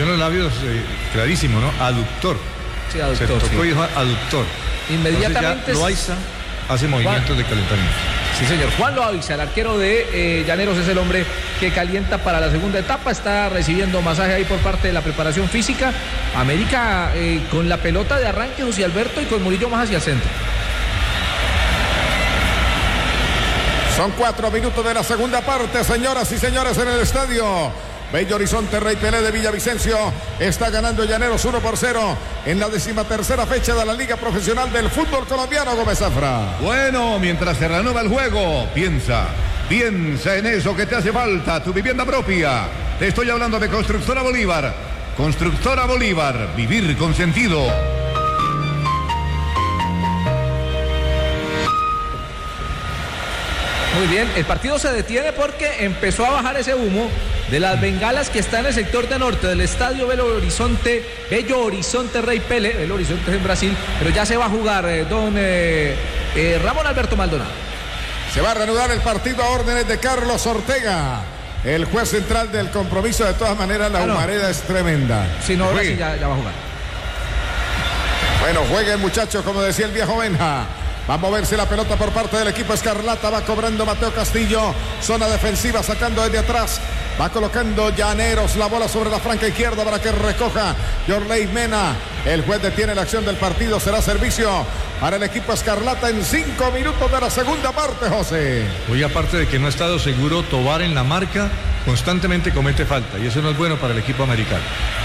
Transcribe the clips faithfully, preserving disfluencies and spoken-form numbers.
en los labios, eh, clarísimo, ¿no? Aductor. Sí, aductor. Se tocó sí. y dijo aductor. Inmediatamente. Loaiza hace movimientos Juan, de calentamiento. Sí, señor. Juan Loaiza, el arquero de eh, Llaneros, es el hombre que calienta para la segunda etapa. Está recibiendo masaje ahí por parte de la preparación física. América eh, con la pelota de arranque, José Alberto, y con Murillo más hacia el centro. Son cuatro minutos de la segunda parte, señoras y señores, en el estadio Bello Horizonte. Rey Pelé de Villavicencio está ganando Llaneros uno por cero en la decimatercera fecha de la Liga Profesional del Fútbol Colombiano. Gómez Zafra. Bueno, mientras se reanuda el juego, piensa, piensa en eso que te hace falta, tu vivienda propia. Te estoy hablando de Constructora Bolívar. Constructora Bolívar, vivir con sentido. Muy bien, el partido se detiene porque empezó a bajar ese humo de las bengalas que está en el sector de norte del estadio Bello Horizonte, Bello Horizonte Rey Pelé. Bello Horizonte es en Brasil, pero ya se va a jugar eh, don eh, eh, Ramón Alberto Maldonado. Se va a reanudar el partido a órdenes de Carlos Ortega, el juez central del compromiso. De todas maneras, la ah, no. humareda es tremenda. Si no, ahora sí ya, ya va a jugar. Bueno, jueguen, muchachos, como decía el viejo Benja. Va a moverse la pelota por parte del equipo escarlata. Va cobrando Mateo Castillo. Zona defensiva, sacando desde atrás. Va colocando Llaneros la bola sobre la franca izquierda para que recoja Yorley Mena. El juez detiene la acción del partido. Será servicio para el equipo escarlata en cinco minutos de la segunda parte, José. Hoy, aparte de que no ha estado seguro Tobar en la marca, constantemente comete falta. Y eso no es bueno para el equipo americano.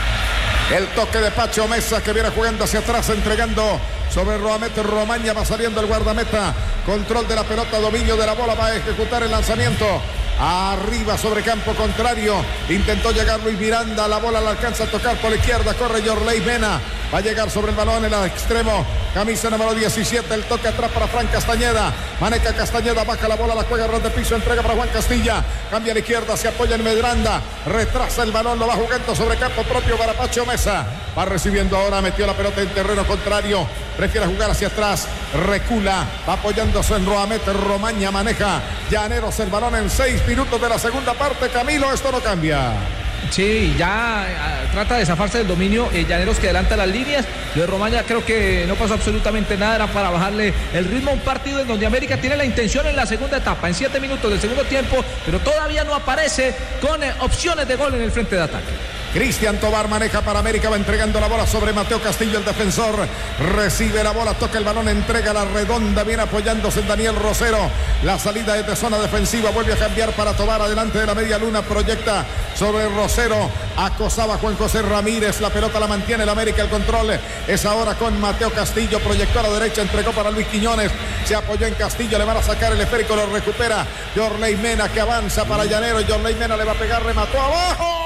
El toque de Pacho Mesa, que viene jugando hacia atrás, entregando sobre Roamete Romaña. Va saliendo el guardameta. Control de la pelota, dominio de la bola. Va a ejecutar el lanzamiento. Arriba sobre campo contrario. Intentó llegar Luis Miranda. La bola la alcanza a tocar por la izquierda. Corre Yorley Mena. Va a llegar sobre el balón en el extremo. Camisa número diecisiete. El toque atrás para Fran Castañeda. Maneca Castañeda. Baja la bola. La juega ras de piso. Entrega para Juan Castilla. Cambia a la izquierda. Se apoya en Medranda. Retrasa el balón. Lo va jugando sobre campo propio para Pacho Mesa. Va recibiendo ahora. Metió la pelota en terreno contrario. Prefiere jugar hacia atrás. Recula. Va apoyándose en Roamete Romaña. Maneja Llaneros el balón en seis minutos de la segunda parte. Camilo, esto no cambia. Sí, ya uh, trata de zafarse del dominio. eh, Llaneros que adelanta las líneas. Lo de Romaña creo que no pasó absolutamente nada. Era para bajarle el ritmo a un partido en donde América tiene la intención en la segunda etapa, en siete minutos del segundo tiempo, pero todavía no aparece con eh, opciones de gol en el frente de ataque. Cristian Tobar maneja para América, va entregando la bola sobre Mateo Castillo, el defensor. Recibe la bola, toca el balón, entrega la redonda, viene apoyándose en Daniel Rosero. La salida es de zona defensiva, vuelve a cambiar para Tobar, adelante de la media luna, proyecta sobre Rosero. Acosaba Juan José Ramírez, la pelota la mantiene el América, el control es ahora con Mateo Castillo, proyectó a la derecha, entregó para Luis Quiñones, se apoyó en Castillo, le van a sacar el esférico, lo recupera Yorley Mena, que avanza para Llanero. Yorley Mena le va a pegar, remató abajo.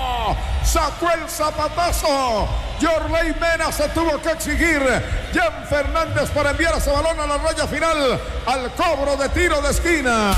Sacó el zapatazo. Yorley Mena se tuvo que exigir. Jan Fernández para enviar ese balón a la raya final, al cobro de tiro de esquina.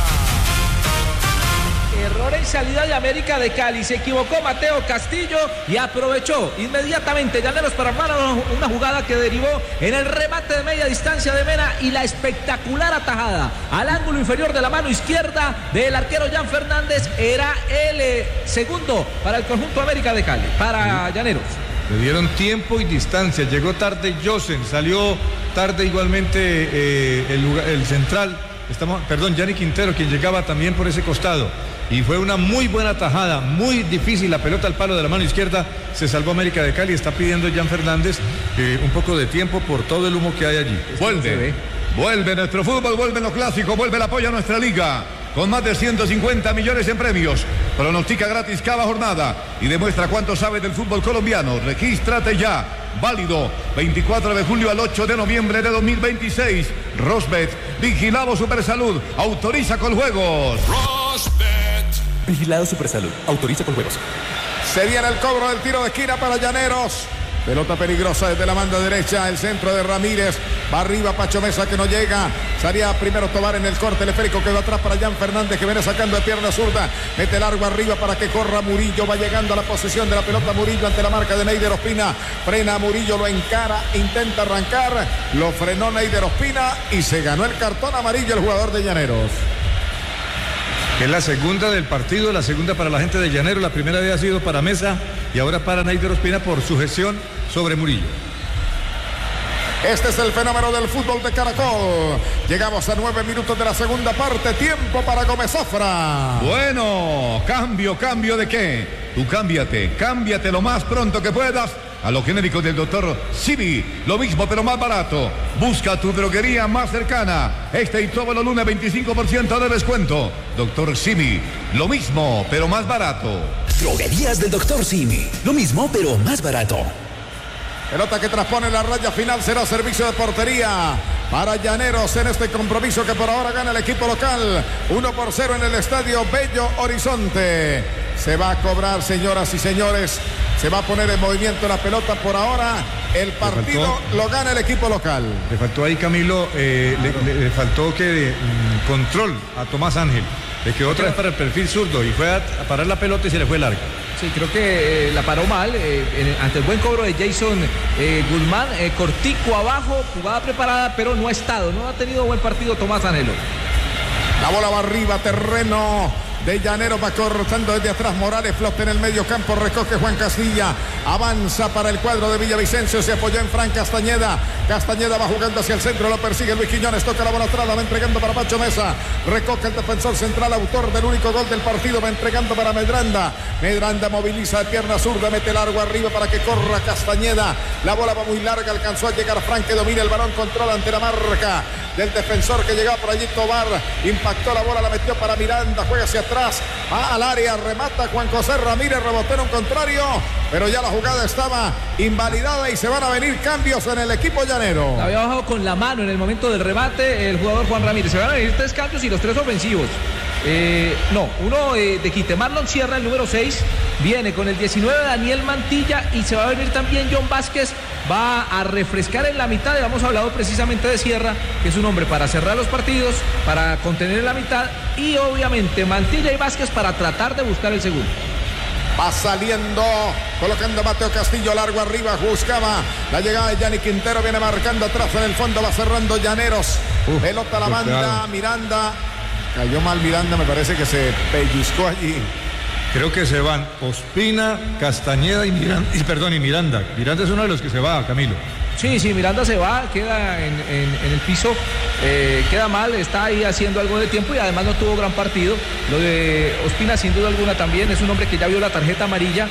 Error en salida de América de Cali. Se equivocó Mateo Castillo y aprovechó inmediatamente Llaneros para armar una jugada que derivó en el remate de media distancia de Mena y la espectacular atajada al ángulo inferior de la mano izquierda del arquero Jan Fernández. Era el eh, segundo para el conjunto América de Cali, para Llaneros. Le dieron tiempo y distancia. Llegó tarde Josen, salió tarde igualmente eh, el, el central. Estamos, perdón, Yanni Quintero, quien llegaba también por ese costado. Y fue una muy buena tajada, muy difícil, la pelota al palo de la mano izquierda. Se salvó América de Cali. Está pidiendo Jan Fernández eh, un poco de tiempo por todo el humo que hay allí. Vuelve, vuelve nuestro fútbol, vuelve lo clásico, vuelve el apoyo a nuestra liga. Con más de ciento cincuenta millones en premios. Pronostica gratis cada jornada y demuestra cuánto sabe del fútbol colombiano. Regístrate ya. Válido veinticuatro de julio al ocho de noviembre de dos mil veintiséis. Rosbet, vigilado Supersalud, autoriza con juegos. Rosbet, vigilado Supersalud, autoriza con juegos. Se viene el cobro del tiro de esquina para Llaneros. Pelota peligrosa desde la banda derecha, el centro de Ramírez, va arriba Pacho Mesa que no llega, salía primero Tobar en el corte, el esférico que va atrás para Jan Fernández que viene sacando de pierna zurda, mete largo arriba para que corra Murillo, va llegando a la posesión de la pelota Murillo ante la marca de Neider Ospina, frena Murillo, lo encara, intenta arrancar, lo frenó Neider Ospina y se ganó el cartón amarillo el jugador de Llaneros. Es la segunda del partido, la segunda para la gente de Llaneros, la primera había sido para Mesa y ahora para Neider Ospina por su gestión sobre Murillo. Este es el fenómeno del fútbol de Caracol. Llegamos a nueve minutos de la segunda parte. Tiempo para Gómez Zafra. Bueno, cambio, cambio de qué. Tú cámbiate, cámbiate lo más pronto que puedas a los genéricos del doctor Simi. Lo mismo pero más barato. Busca tu droguería más cercana. Este y todos los lunes veinticinco por ciento de descuento. doctor Simi, lo mismo pero más barato. Droguerías del doctor Simi. Lo mismo pero más barato. Pelota que transpone la raya final, será servicio de portería para Llaneros en este compromiso que por ahora gana el equipo local. uno por cero en el estadio Bello Horizonte. Se va a cobrar, señoras y señores. Se va a poner en movimiento la pelota por ahora. El partido lo gana el equipo local. Le faltó ahí, Camilo, eh, le, le, le faltó que mm, control a Tomás Ángel. Le quedó otra vez para el perfil zurdo y fue a, a parar la pelota y se le fue larga. Sí, creo que eh, la paró mal eh, en, ante el buen cobro de Jason eh, Guzmán, eh, cortico abajo, jugada preparada, pero no ha estado, no ha tenido buen partido Tomás Anhelo. La bola va arriba, terreno de Llaneros, va cortando desde atrás Morales, flote en el medio campo, recoge Juan Castilla, avanza para el cuadro de Villavicencio, se apoyó en Fran Castañeda, Castañeda va jugando hacia el centro, lo persigue Luis Quiñones, toca la bola atrás, la va entregando para Pacho Mesa, recoge el defensor central, autor del único gol del partido, va entregando para Medranda, Medranda moviliza de pierna zurda, mete largo arriba para que corra Castañeda, la bola va muy larga, alcanzó a llegar Fran que domina el balón, controla ante la marca del defensor que llegaba por allí, Tobar, impactó la bola, la metió para Miranda, juega hacia atrás, va al área, remata Juan José Ramírez, rebotó en un contrario, pero ya la jugada estaba invalidada y se van a venir cambios en el equipo llanero. La había bajado con la mano en el momento del remate el jugador Juan Ramírez. Se van a venir tres cambios y los tres ofensivos. Eh, no, uno eh, de quite. Marlon Sierra, el número seis, viene con el diecinueve Daniel Mantilla y se va a venir también John Vázquez. Va a refrescar en la mitad. Hemos hablado precisamente de Sierra, que es un hombre para cerrar los partidos, para contener en la mitad y obviamente Mantilla y Vázquez para tratar de buscar el segundo. Va saliendo, colocando Mateo Castillo largo arriba, buscaba la llegada de Yanni Quintero, viene marcando atrás en el fondo, va cerrando Llaneros. Uf, pelota a la banda, claro. Miranda, cayó mal Miranda, me parece que se pellizcó allí. Creo que se van Ospina, Castañeda y Miranda, y perdón, y Miranda. Miranda es uno de los que se va, Camilo. Sí, sí, Miranda se va, queda en, en, en el piso, eh, queda mal, está ahí haciendo algo de tiempo y además no tuvo gran partido. Lo de Ospina sin duda alguna también es un hombre que ya vio la tarjeta amarilla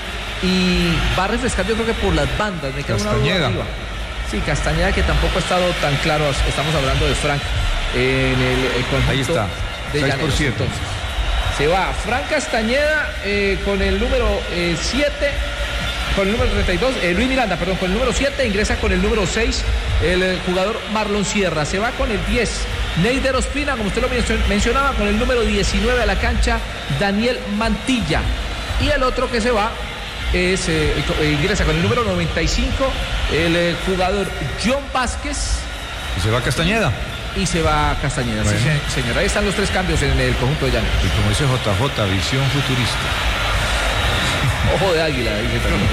y va a refrescar yo creo que por las bandas. Me queda Castañeda. Una duda arriba. Sí, Castañeda que tampoco ha estado tan claro, estamos hablando de Frank en el, el conjunto. Ahí está, de seis por ciento. Entonces, se va Frank Castañeda eh, con el número siete. Eh, Con el número treinta y dos, eh, Luis Miranda, perdón, con el número siete, ingresa con el número seis, el, el jugador Marlon Sierra. Se va con el diez, Neider Ospina, como usted lo mencionaba, con el número diecinueve a la cancha, Daniel Mantilla. Y el otro que se va es, eh, ingresa con el número noventa y cinco, el, el jugador John Vázquez. Y se va Castañeda. Y se va Castañeda, bueno. Sí, señora. Ahí están los tres cambios en el conjunto de Llanos. Y como dice J J, visión futurista. Ojo de águila, dice también.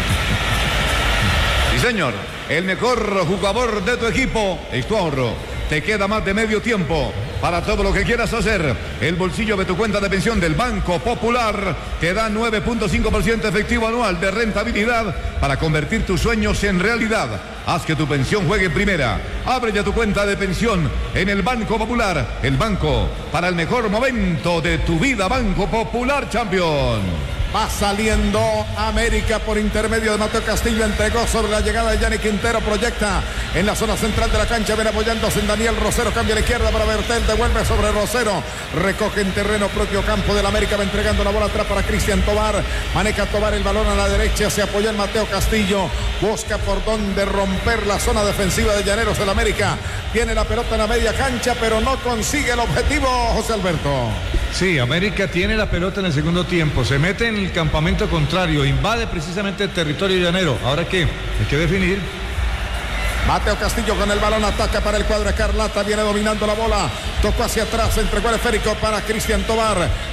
Sí, señor. El mejor jugador de tu equipo es tu ahorro. Te queda más de medio tiempo para todo lo que quieras hacer. El bolsillo de tu cuenta de pensión del Banco Popular te da nueve punto cinco por ciento efectivo anual de rentabilidad para convertir tus sueños en realidad. Haz que tu pensión juegue en primera. Abre ya tu cuenta de pensión en el Banco Popular. El banco para el mejor momento de tu vida. Banco Popular Champion. Va saliendo América por intermedio de Mateo Castillo, entregó sobre la llegada de Yanni Quintero, proyecta en la zona central de la cancha, viene apoyándose en Daniel Rosero, cambia a la izquierda para Bertel, devuelve sobre Rosero, recoge en terreno propio campo del América, va entregando la bola atrás para Cristian Tobar, maneja Tobar el balón a la derecha, se apoyó en Mateo Castillo, busca por donde romper la zona defensiva de Llaneros del América, tiene la pelota en la media cancha, pero no consigue el objetivo, José Alberto. Sí, América tiene la pelota en el segundo tiempo, se mete en el campamento contrario, invade precisamente el territorio llanero. ¿Ahora qué? Hay que definir. Mateo Castillo con el balón, ataca para el cuadro Escarlata, viene dominando la bola, tocó hacia atrás, entregó el esférico para Cristian Tobar,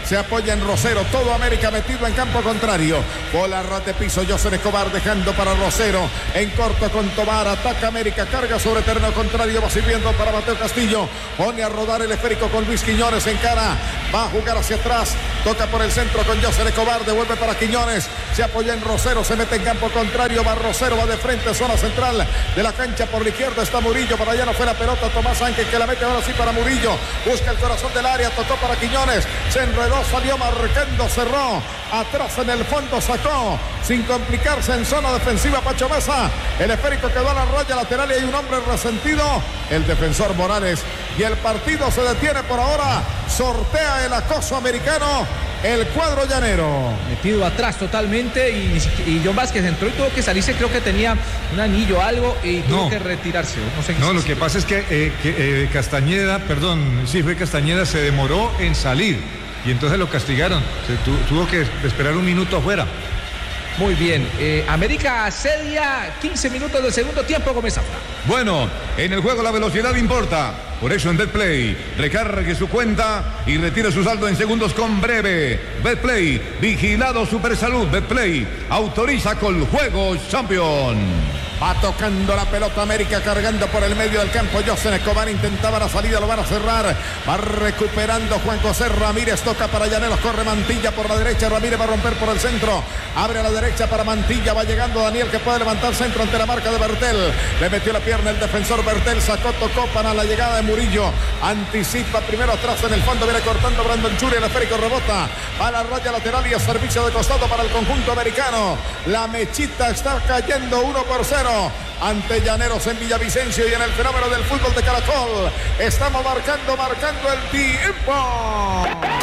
se apoya en Rosero, todo América metido en campo contrario. Bola ras de piso, José Escobar dejando para Rosero, en corto con Tobar, ataca América, carga sobre terreno contrario, va sirviendo para Mateo Castillo, pone a rodar el esférico con Luis Quiñones en cara, va a jugar hacia atrás, toca por el centro con José Escobar, devuelve para Quiñones, se apoya en Rosero, se mete en campo contrario, va Rosero, va de frente, zona central de la cancha, por la izquierda está Murillo, para allá no fue la pelota, Tomás Ángel que la mete ahora sí para Murillo, busca el corazón del área, tocó para Quiñones, se enredó, salió marcando, cerró, atrás en el fondo sacó, sin complicarse en zona defensiva Pacho Mesa, el esférico quedó a la raya lateral y hay un hombre resentido, el defensor Morales, y el partido se detiene por ahora, sortea el acoso americano, el cuadro llanero. Metido atrás totalmente y, y John Vázquez entró y tuvo que salirse, creo que tenía un anillo o algo y tuvo no. que retirarse. No, sé no si lo sí. que pasa es que, eh, que eh, Castañeda, perdón, sí fue Castañeda, se demoró en salir y entonces lo castigaron, se tu, tuvo que esperar un minuto afuera. Muy bien, eh, América asedia quince minutos del segundo tiempo, Gómez Zafra. Bueno, en el juego la velocidad importa. Por eso en Betplay, recargue su cuenta y retire su saldo en segundos con Breve. Betplay, vigilado Supersalud. Betplay, autoriza con Juegos Champion. Va tocando la pelota América, cargando por el medio del campo. José Escobar intentaba la salida, lo van a cerrar. Va recuperando Juan José Ramírez, toca para Llaneros, corre Mantilla por la derecha. Ramírez va a romper por el centro. Abre a la derecha para Mantilla, va llegando Daniel que puede levantar centro ante la marca de Bertel. Le metió la pierna el defensor Bertel, sacó, tocó para la llegada de Murillo. Anticipa primero atrás en el fondo, viene cortando Brandon Churi, el esférico rebota. Va a la raya lateral y a servicio de costado para el conjunto americano. La mechita está cayendo uno por cero. Ante Llaneros en Villavicencio y en el fenómeno del fútbol de Caracol. Estamos marcando, marcando el tiempo.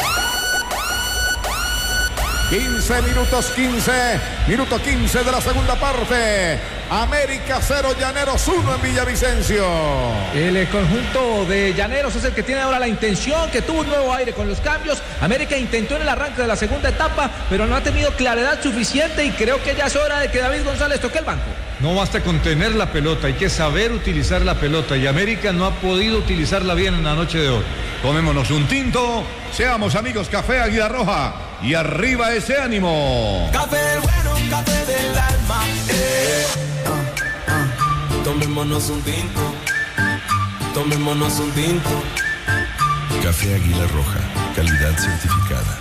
quince minutos, quince, minuto quince de la segunda parte. América cero, Llaneros uno en Villavicencio. El conjunto de Llaneros es el que tiene ahora la intención, que tuvo un nuevo aire con los cambios. América intentó en el arranque de la segunda etapa, pero no ha tenido claridad suficiente y creo que ya es hora de que David González toque el banco. No basta con tener la pelota, hay que saber utilizar la pelota y América no ha podido utilizarla bien en la noche de hoy. Tomémonos un tinto, seamos amigos Café Águila Roja y arriba ese ánimo. Café bueno, café del alma. Eh. Uh, uh. Tomémonos un tinto, tomémonos un tinto. Café Águila Roja, calidad certificada.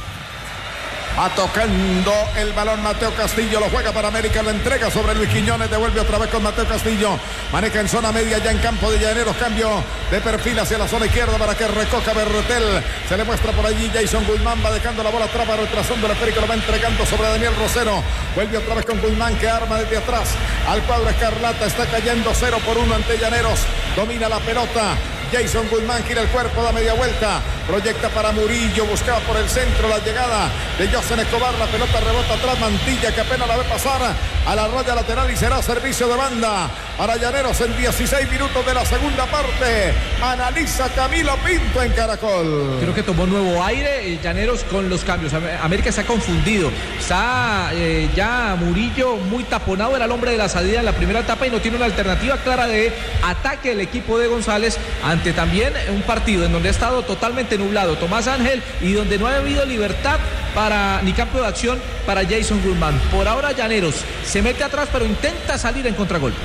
Va tocando el balón Mateo Castillo, lo juega para América, lo entrega sobre Luis Quiñones, devuelve otra vez con Mateo Castillo, maneja en zona media ya en campo de Llaneros, cambio de perfil hacia la zona izquierda para que recoja Berretel, se le muestra por allí Jason Guzmán, va dejando la bola atrás, va retrasando el esférico, lo va entregando sobre Daniel Rosero, vuelve otra vez con Guzmán que arma desde atrás al cuadro escarlata, está cayendo cero por uno ante Llaneros, domina la pelota. Jason Guzmán gira el cuerpo, da media vuelta, proyecta para Murillo, buscaba por el centro la llegada de José Escobar, la pelota rebota atrás, Mantilla que apenas la ve pasar a la raya lateral y será servicio de banda para Llaneros en dieciséis minutos de la segunda parte. Analiza Camilo Pinto en Caracol. Creo que tomó nuevo aire Llaneros con los cambios. América se ha confundido, está eh, ya Murillo muy taponado, era el hombre de la salida en la primera etapa y no tiene una alternativa clara de ataque el equipo de González ante también un partido en donde ha estado totalmente nublado Tomás Ángel y donde no ha habido libertad para ni campo de acción para Jason Guzmán. Por ahora Llaneros se mete atrás pero intenta salir en contragolpe.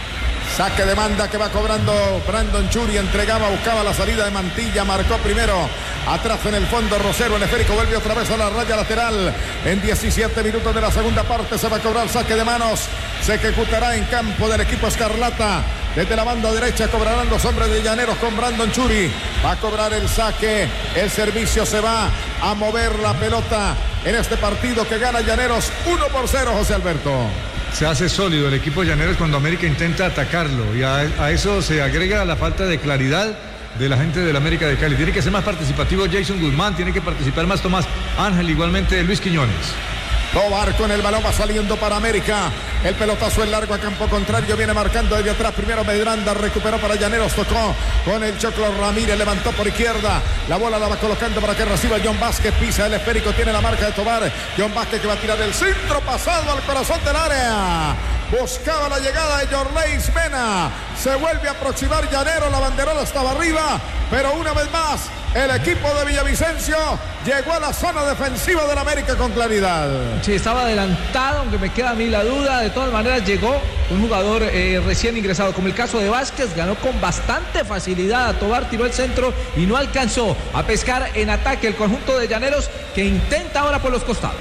Saque de banda que va cobrando Brandon Churi, entregaba, buscaba la salida de Mantilla, marcó primero, atrás en el fondo Rosero, el esférico vuelve otra vez a la raya lateral, en diecisiete minutos de la segunda parte se va a cobrar saque de manos, se ejecutará en campo del equipo escarlata, desde la banda derecha cobrarán los hombres de Llaneros con Brandon Churi, va a cobrar el saque, el servicio se va a mover la pelota en este partido que gana Llaneros uno por cero, José Alberto. Se hace sólido el equipo de Llaneros cuando América intenta atacarlo y a, a eso se agrega la falta de claridad de la gente del América de Cali. Tiene que ser más participativo Jason Guzmán, tiene que participar más Tomás Ángel, igualmente Luis Quiñones. Tobar con el balón va saliendo para América. El pelotazo en largo a campo contrario. Viene marcando desde atrás. Primero Medranda. Recuperó para Llaneros. Tocó con el Choclo Ramírez. Levantó por izquierda. La bola la va colocando para que reciba John Vázquez. Pisa el esférico. Tiene la marca de Tobar. John Vázquez que va a tirar el centro pasado al corazón del área. Buscaba la llegada de Yorleis Mena. Se vuelve a aproximar Llaneros. La banderola estaba arriba. Pero una vez más El equipo de Villavicencio llegó a la zona defensiva del América con claridad. Sí, estaba adelantado, aunque me queda a mí la duda. De todas maneras, llegó un jugador eh, recién ingresado, como el caso de Vázquez, ganó con bastante facilidad a Tobar, tiró el centro y no alcanzó a pescar en ataque el conjunto de Llaneros, que intenta ahora por los costados.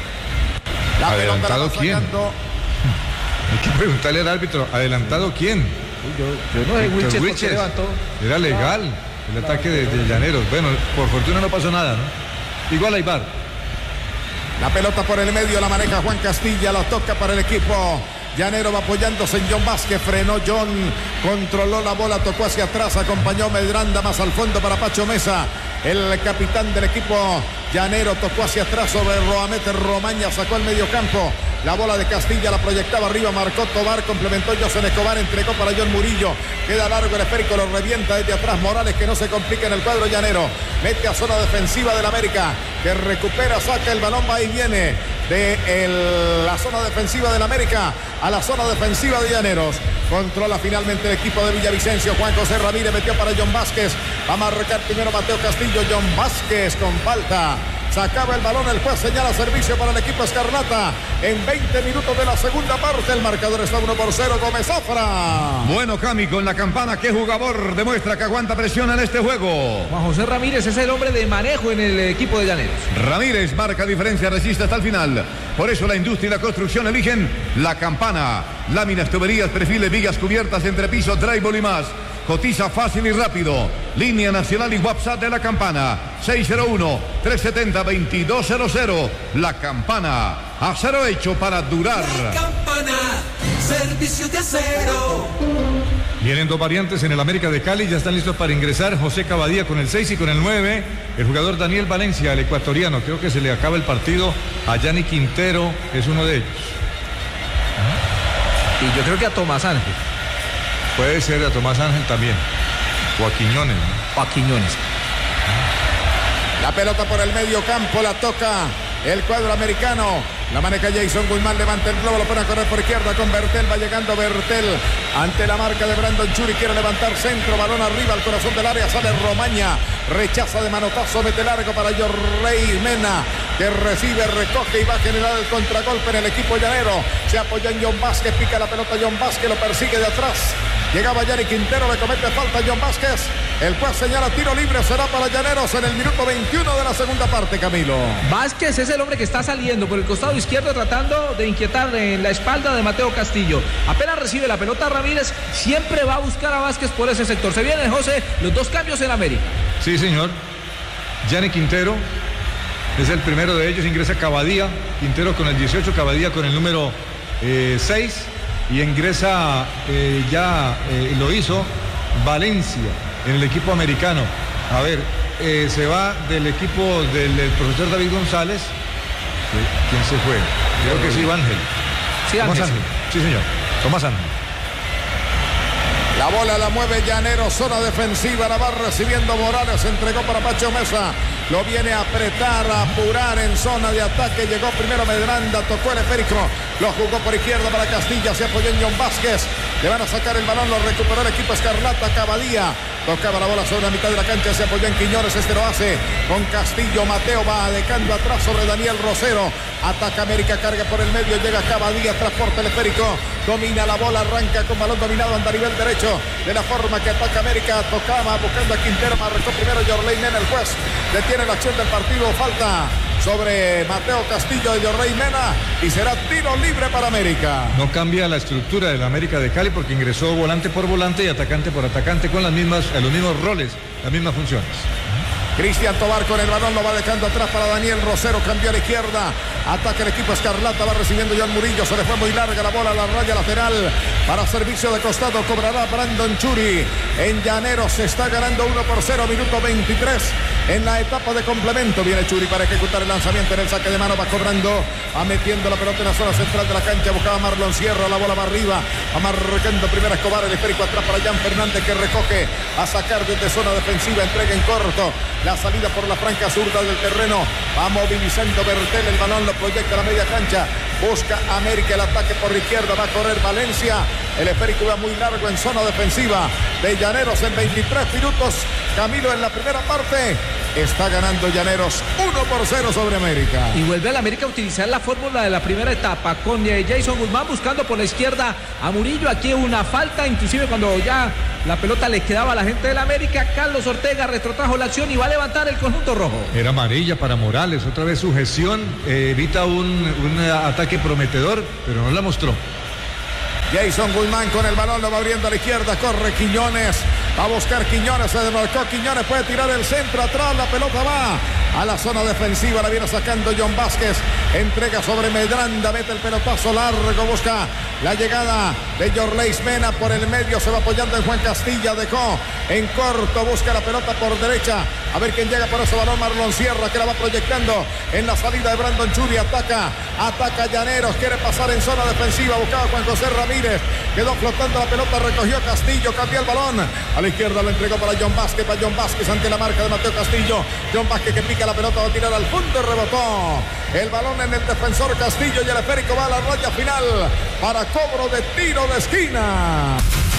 La ¿Adelantado quién? Hay que preguntarle al árbitro, ¿adelantado quién? Yo, yo no sé, Wilches, ¿por qué levantó? Era legal el ataque de, de Llaneros. Bueno, por fortuna no pasó nada, ¿no? Igual hay V A R. La pelota por el medio la maneja Juan Castilla, la toca para el equipo. Llanero va apoyándose en John Vázquez, frenó John, controló la bola, tocó hacia atrás, acompañó Medranda más al fondo para Pacho Mesa. El capitán del equipo Llanero tocó hacia atrás sobre Roamete Romaña, sacó el medio campo. La bola de Castilla la proyectaba arriba, marcó Tobar, complementó José Escobar, entregó para John Murillo. Queda largo el esférico, lo revienta desde atrás Morales, que no se complica en el cuadro llanero. Mete a zona defensiva del América, que recupera, saca el balón, va y viene de el, la zona defensiva del América a la zona defensiva de Llaneros. Controla finalmente el equipo de Villavicencio. Juan José Ramírez metió para John Vázquez. Va a marcar primero Mateo Castillo. John Vázquez con falta. Sacaba el balón, el juez señala servicio para el equipo Escarlata. En veinte minutos de la segunda parte, el marcador está uno por cero. Gómez Zafra. Bueno, Cami, con la campana, ¿qué jugador demuestra que aguanta presión en este juego? Juan José Ramírez es el hombre de manejo en el equipo de Llaneros. Ramírez marca diferencia, resiste hasta el final. Por eso la industria y la construcción eligen la campana. Láminas, tuberías, perfiles, vigas cubiertas, entrepiso, drywall y más. Cotiza fácil y rápido. Línea nacional y WhatsApp de la campana. seis cero uno, tres siete cero, dos dos cero cero. La campana. Acero hecho para durar. La campana. Servicio de acero. Vienen dos variantes en el América de Cali. Ya están listos para ingresar José Cavadía con el seis y con el nueve. El jugador Daniel Valencia, el ecuatoriano. Creo que se le acaba el partido a Yanni Quintero. Es uno de ellos. Y yo creo que a Tomás Ángel. Puede ser a Tomás Ángel también. O a Quiñones, ¿no? O a Quiñones. La pelota por el medio campo, la toca el cuadro americano. La maneja Jason Guzmán, levanta el globo, lo pone a correr por izquierda con Bertel. Va llegando Bertel ante la marca de Brandon Churi. Quiere levantar centro, balón arriba al corazón del área. Sale Romaña, rechaza de manotazo, mete largo para Yorrey Mena, que recibe, recoge y va a generar el contragolpe en el equipo llanero. Se apoya en John Vázquez, pica la pelota John Vázquez, lo persigue de atrás. Llegaba Yanni Quintero, le comete falta a John Vázquez. El juez señala tiro libre, será para Llaneros en el minuto veintiuno de la segunda parte, Camilo. Vázquez es el hombre que está saliendo por el costado izquierdo tratando de inquietar en la espalda de Mateo Castillo. Apenas recibe la pelota Ramírez, siempre va a buscar a Vázquez por ese sector. Se vienen, José, los dos cambios en América. Sí, señor. Yanni Quintero es el primero de ellos. Ingresa Cavadía. Quintero con el dieciocho, Cavadía con el número eh, seis. Y ingresa, eh, ya eh, lo hizo, Valencia en el equipo americano. A ver, eh, se va del equipo del, del profesor David González. ¿Quién se fue? Creo que sí, Ángel. Sí, Tomás Ángel. Ángel. Sí, señor. Tomás Ángel. La bola la mueve Llanero, zona defensiva, la va recibiendo Morales, entregó para Pacho Mesa. Lo viene a apretar, a apurar en zona de ataque. Llegó primero Medranda, tocó el esférico, lo jugó por izquierda para Castilla, se apoyó en John Vázquez. Le van a sacar el balón, lo recuperó el equipo Escarlata. Cavadía tocaba la bola sobre la mitad de la cancha, se apoyó en Quiñones, este lo hace con Castillo. Mateo va dejando atrás sobre Daniel Rosero. Ataca América, carga por el medio, llega Cavadía, transporta el esférico, domina la bola, arranca con balón dominado, anda a nivel derecho. De la forma que ataca América, tocaba buscando a Quintero, marcó primero Yorley Mena, el juez detiene la acción del partido, falta sobre Mateo Castillo y Yorley Mena y será tiro libre para América. No cambia la estructura del América de Cali porque ingresó volante por volante y atacante por atacante con las mismas, los mismos roles, las mismas funciones. Cristian Tobar con el balón, lo va dejando atrás para Daniel Rosero, cambió a la izquierda, ataca el equipo Escarlata, va recibiendo John Murillo, se le fue muy larga la bola a la raya lateral, para servicio de costado cobrará Brandon Churi. En Llaneros se está ganando uno por cero, minuto veintitrés en la etapa de complemento. Viene Churi para ejecutar el lanzamiento en el saque de mano, va cobrando, va metiendo la pelota en la zona central de la cancha, buscaba Marlon Sierra, la bola va arriba, va marcando primero Escobar, el esférico atrás para Jan Fernández, que recoge a sacar desde zona defensiva, entrega en corto. La salida por la franca zurda del terreno. Va movilizando Bertel. El balón lo proyecta a la media cancha. Busca América el ataque por la izquierda. Va a correr Valencia. El esférico va muy largo en zona defensiva de Llaneros en veintitrés minutos Camilo, en la primera parte está ganando Llaneros uno por cero sobre América. Y vuelve a la América a utilizar la fórmula de la primera etapa con eh, Jason Guzmán buscando por la izquierda a Murillo. Aquí una falta, inclusive cuando ya la pelota le quedaba a la gente de la América. Carlos Ortega retrotrajo la acción y va a levantar el conjunto rojo. Era amarilla para Morales, otra vez sujeción, eh, evita un, un ataque prometedor, pero no la mostró. Jason Guzmán con el balón, lo va abriendo a la izquierda, corre Quiñones, va a buscar Quiñones, se desmarcó Quiñones, puede tirar el centro atrás, la pelota va a la zona defensiva, la viene sacando John Vázquez, entrega sobre Medranda, mete el pelotazo largo, busca la llegada de Yorleis Mena por el medio, se va apoyando en Juan Castilla, dejó en corto, busca la pelota por derecha, a ver quién llega por ese balón, Marlon Sierra, que la va proyectando en la salida de Brandon Churi, ataca, ataca Llaneros, quiere pasar en zona defensiva, buscaba Juan José Ramírez, quedó flotando la pelota, recogió Castillo, cambió el balón, a la izquierda lo entregó para John Vázquez, para John Vázquez ante la marca de Mateo Castillo, John Vázquez que pica la pelota, va a tirar al fondo, rebotó el balón en el defensor Castillo y el esférico va a la raya final para cobro de tiro de esquina.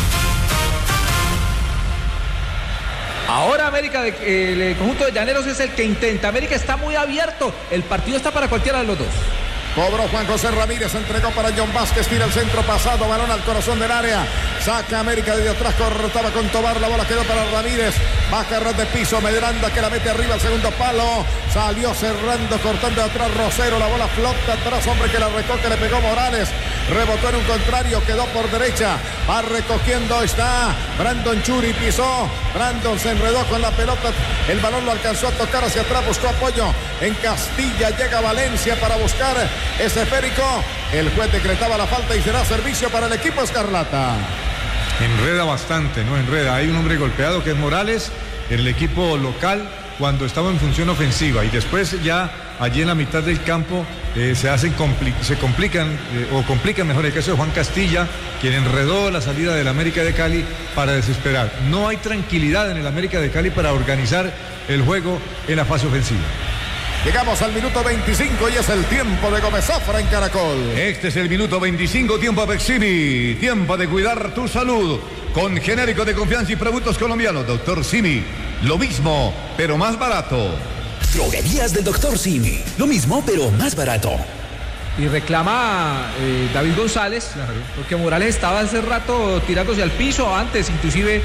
Ahora América, de, eh, el conjunto de Llaneros es el que intenta. América está muy abierto, el partido está para cualquiera de los dos. Cobró Juan José Ramírez, entregó para John Vázquez, tira el centro pasado, balón al corazón del área, saca América desde atrás, cortaba con Tobar, la bola quedó para Ramírez, baja red de piso, Medranda que la mete arriba al segundo palo, salió cerrando, cortando de atrás Rosero, la bola flota atrás, hombre que la recoge, le pegó Morales, rebotó en un contrario, quedó por derecha, va recogiendo, está Brandon Churi, pisó, Brandon se enredó con la pelota, el balón lo alcanzó a tocar hacia atrás, buscó apoyo en Castilla, llega Valencia para buscar ese esférico, el juez decretaba la falta y será servicio para el equipo escarlata. Enreda bastante, ¿no? Enreda. Hay un hombre golpeado que es Morales, en el equipo local, cuando estaba en función ofensiva. Y después ya allí en la mitad del campo eh, se hacen compli se complican, eh, o complican mejor el caso de Juan Castilla, quien enredó la salida del América de Cali para desesperar. No hay tranquilidad en el América de Cali para organizar el juego en la fase ofensiva. Llegamos al minuto veinticinco y es el tiempo de Gómez Zafra en Caracol. Este es el minuto veinticinco, tiempo Beximi. Tiempo de cuidar tu salud con genérico de confianza y productos colombianos. Doctor Simi, lo mismo, pero más barato. Droguerías del Doctor Simi. Lo mismo, pero más barato. Y reclama eh, David González, claro, porque Morales estaba hace rato tirándose al piso, antes inclusive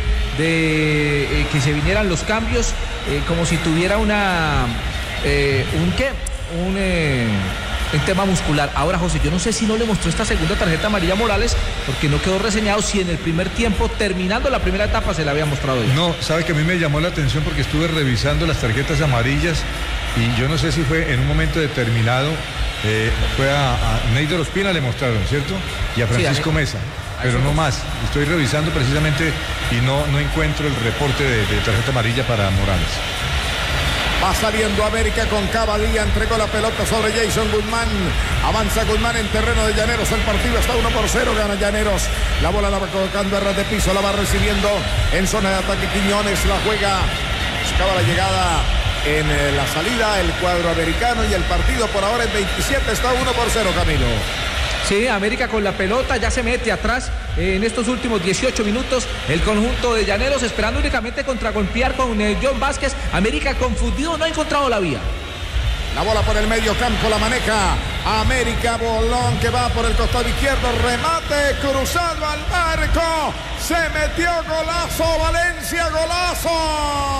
de eh, que se vinieran los cambios, eh, como si tuviera una... Eh, ¿Un qué? Un, eh, un tema muscular. Ahora, José, yo no sé si no le mostró esta segunda tarjeta amarilla a Morales, porque no quedó reseñado si en el primer tiempo, terminando la primera etapa, se le había mostrado ya. No, sabe que a mí me llamó la atención porque estuve revisando las tarjetas amarillas y yo no sé si fue en un momento determinado, eh, fue a, a Neider Ospina le mostraron, ¿cierto? Y a Francisco sí, a Mesa, pero no más. Estoy revisando precisamente y no, no encuentro el reporte de, de tarjeta amarilla para Morales. Va saliendo América con Cavadía, entregó la pelota sobre Jason Guzmán, avanza Guzmán en terreno de Llaneros, el partido está uno por cero, gana Llaneros, la bola la va colocando a ras de piso, la va recibiendo en zona de ataque Quiñones, la juega, buscaba la llegada en la salida, el cuadro americano y el partido por ahora en veintisiete está uno por cero, Camilo. Sí, América con la pelota ya se mete atrás eh, en estos últimos dieciocho minutos. El conjunto de Llaneros esperando únicamente contragolpear con eh, John Vázquez. América confundido, no ha encontrado la vía. La bola por el medio campo la maneja América, bolón que va por el costado izquierdo, remate cruzado al marco, se metió, golazo Valencia, golazo.